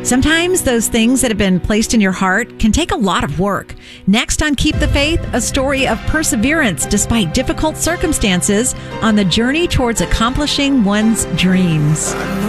Sometimes those things that have been placed in your heart can take a lot of work. Next on Keep the Faith, a story of perseverance despite difficult circumstances on the journey towards accomplishing one's dreams.